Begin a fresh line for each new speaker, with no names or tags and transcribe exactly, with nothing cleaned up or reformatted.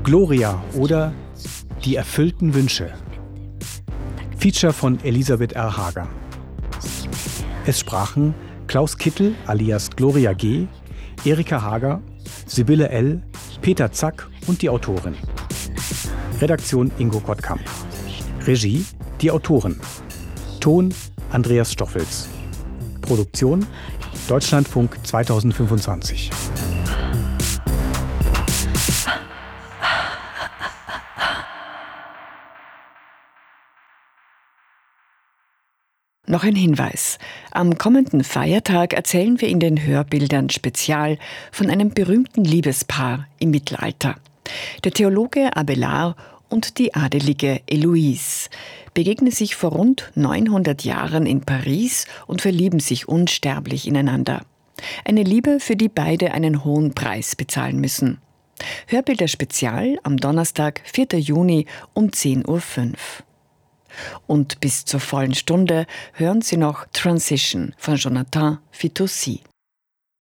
Gloria oder Die erfüllten Wünsche. Feature von Elisabeth R. Hager. Es sprachen Klaus Kittel alias Gloria G., Erika Hager, Sibylle L., Peter Zack und die Autorin. Redaktion Ingo Kottkamp. Regie die Autoren. Ton Andreas Stoffels. Produktion Deutschlandfunk zweitausendfünfundzwanzig.
Noch ein Hinweis. Am kommenden Feiertag erzählen wir in den Hörbildern Spezial von einem berühmten Liebespaar im Mittelalter. Der Theologe Abelard und die adelige Heloise begegnen sich vor rund neunhundert Jahren in Paris und verlieben sich unsterblich ineinander. Eine Liebe, für die beide einen hohen Preis bezahlen müssen. Hörbilder Spezial am Donnerstag, vierten Juni um zehn Uhr fünf. Und bis zur vollen Stunde hören Sie noch Transition von Jonathan Fitoussi.